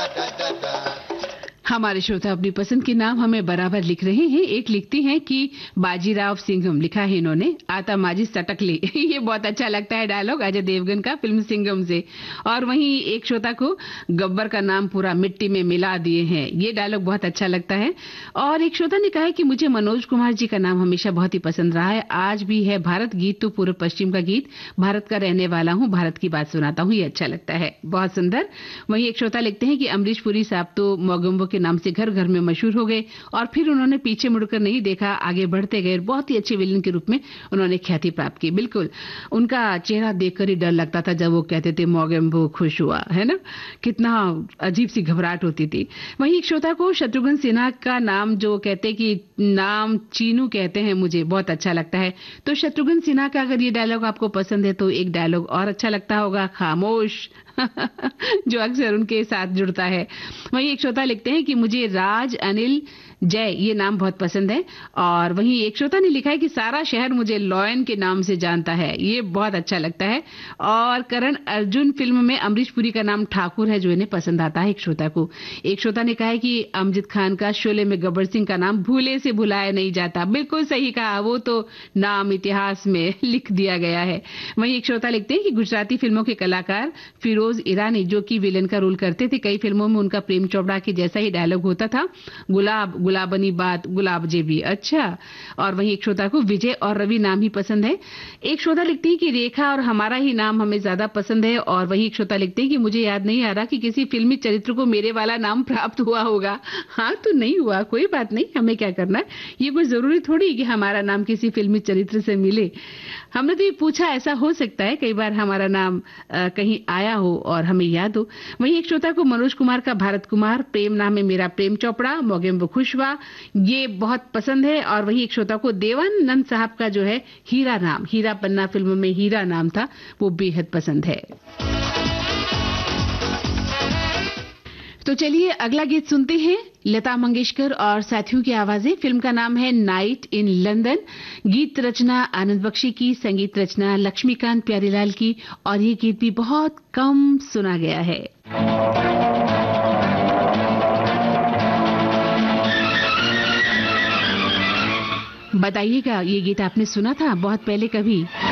हमारे श्रोता अपनी पसंद के नाम हमें बराबर लिख रहे हैं। एक लिखती हैं कि बाजीराव सिंघम, लिखा है इन्होंने, आता माजी सटकले। ये बहुत अच्छा लगता है डायलॉग, अजय देवगन का, फिल्म सिंघम से। और वहीं एक श्रोता को गब्बर का नाम पूरा मिट्टी में मिला दिए हैं, ये डायलॉग बहुत अच्छा लगता है। और एक श्रोता ने कहा है कि मुझे मनोज कुमार जी का नाम हमेशा बहुत ही पसंद रहा है, आज भी है। भारत गीत तो पूर्व पश्चिम का गीत, भारत का रहने वाला हूँ, भारत की बात सुनाता हूँ, ये अच्छा लगता है, बहुत सुंदर। वहीं एक श्रोता लिखते हैं कि अमरीश पुरी साहब तो मोगम्बो के नाम से घर घर में मशहूर हो गए और फिर उन्होंने पीछे मुड़कर नहीं देखा, आगे बढ़ते गए, बहुत ही अच्छे विलेन के रूप में उन्होंने ख्याति प्राप्त की। बिल्कुल, उनका चेहरा देखकर ही डर लगता था जब वो कहते थे मोगम्बो खुश हुआ, है ना, कितना अजीब सी घबराहट होती थी। वहीं एक श्रोता को शत्रुघ्न सिन्हा का नाम, जो कहते कि नाम चीनू कहते हैं, मुझे बहुत अच्छा लगता है। तो शत्रुघ्न सिन्हा का अगर ये डायलॉग आपको पसंद है तो एक डायलॉग और अच्छा लगता होगा, खामोश, जो अक्सर उनके साथ जुड़ता है। वहीं एक श्रोता लिखते हैं कि मुझे राज अनिल जय ये नाम बहुत पसंद है। और वहीं एक श्रोता ने लिखा है कि सारा शहर मुझे लॉयन के नाम से जानता है, ये बहुत अच्छा लगता है। और करण अर्जुन फिल्म में अमरीश पुरी का नाम ठाकुर है, जो इन्हें पसंद आता है एक श्रोता को। एक श्रोता ने कहा है कि अमजद खान का शोले में गब्बर सिंह का नाम भूले से भुलाया नहीं जाता। बिल्कुल सही कहा, वो तो नाम इतिहास में लिख दिया गया है। वहीं एक श्रोता लिखते हैं कि गुजराती फिल्मों के कलाकार फिरोज ईरानी, जो कि विलेन का रोल करते थे, कई फिल्मों में उनका प्रेम चोपड़ा के जैसा ही डायलॉग होता था, गुलाब गुलाबनी बात गुलाब जेबी। अच्छा। और वहीं एक श्रोता को विजय और रवि नाम ही पसंद है। एक श्रोता लिखती है कि रेखा और हमारा ही नाम हमें ज्यादा पसंद है। और वहीं एक श्रोता लिखते हैं कि मुझे याद नहीं आ रहा कि किसी फिल्मी चरित्र को मेरे वाला नाम प्राप्त हुआ होगा। हाँ, तो नहीं हुआ, कोई बात नहीं, हमें क्या करना है, ये कोई जरूरी थोड़ी कि हमारा नाम किसी फिल्मी चरित्र से मिले। हमने तो ये पूछा, ऐसा हो सकता है कई बार हमारा नाम कहीं आया हो और हमें याद हो। वहीं एक श्रोता को मनोज कुमार का भारत कुमार, प्रेम नाम है मेरा प्रेम चोपड़ा, मोगेम्बो खुशवा, ये बहुत पसंद है। और वहीं एक श्रोता को देवानंद साहब का जो है हीरा नाम, हीरा पन्ना फिल्म में हीरा नाम था, वो बेहद पसंद है। तो चलिए अगला गीत सुनते हैं, लता मंगेशकर और साथियों की आवाजें। फिल्म का नाम है नाइट इन लंदन। गीत रचना आनंद बख्शी की, संगीत रचना लक्ष्मीकांत प्यारीलाल की, और ये गीत भी बहुत कम सुना गया है। बताइएगा, ये गीत आपने सुना था बहुत पहले कभी?